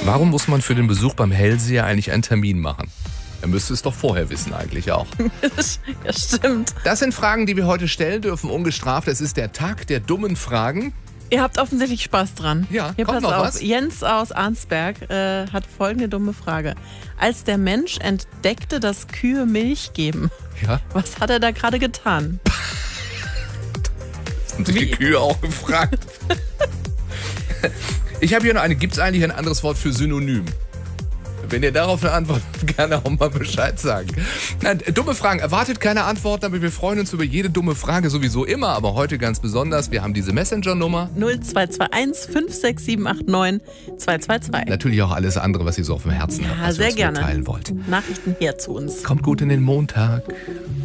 Warum muss man für den Besuch beim Hellseher eigentlich einen Termin machen? Er müsste es doch vorher wissen eigentlich auch. Ja, stimmt. Das sind Fragen, die wir heute stellen dürfen, ungestraft. Es ist der Tag der dummen Fragen. Ihr habt offensichtlich Spaß dran. Ja, Hier, kommt pass noch auf. was? Jens aus Arnsberg hat folgende dumme Frage. Als der Mensch entdeckte, dass Kühe Milch geben, Ja, was hat er da gerade getan? haben sich die Kühe auch gefragt. Ich habe hier noch eine. Gibt es eigentlich ein anderes Wort für Synonym? Wenn ihr darauf eine Antwort habt, gerne auch mal Bescheid sagen. Nein, dumme Fragen. Erwartet keine Antworten, aber wir freuen uns über jede dumme Frage sowieso immer. Aber heute ganz besonders. Wir haben diese Messenger-Nummer. 0221 56789 222. Natürlich auch alles andere, was ihr so auf dem Herzen habt, was ihr sehr uns gerne. mitteilen wollt. Nachrichten her zu uns. Kommt gut in den Montag.